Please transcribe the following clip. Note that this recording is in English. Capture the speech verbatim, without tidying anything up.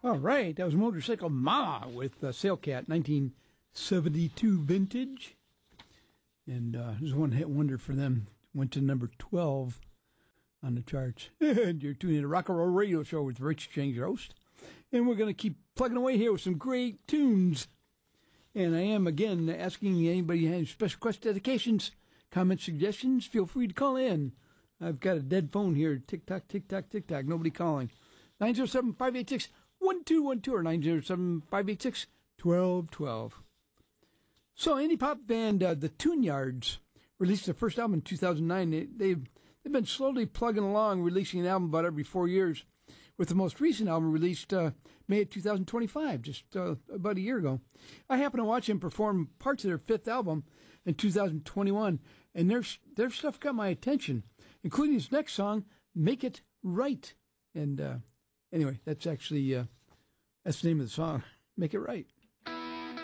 All right, that was Motorcycle Mama with uh, Sailcat, nineteen seventy-two vintage. And uh, it was a one-hit wonder for them. Went to number twelve on the charts. And you're tuning in to Rock and Roll Radio Show with Rich James, your host. And we're going to keep plugging away here with some great tunes. And I am, again, asking anybody who has special quest dedications, comments, suggestions, feel free to call in. I've got a dead phone here. Tick-tock, tick-tock, tick-tock. Nobody calling. nine zero seven, five eight six, one two one two or nine zero seven, five eight six, one two one two. So, indie pop band uh, The Tune Yards released their first album in two thousand nine. They, they've, they've been slowly plugging along, releasing an album about every four years, with the most recent album released uh, May of two thousand twenty-five, just uh, about a year ago. I happened to watch them perform parts of their fifth album in two thousand twenty-one, and their, their stuff got my attention, including his next song, Make It Right. And uh, anyway, that's actually, uh, that's the name of the song, Make It Right.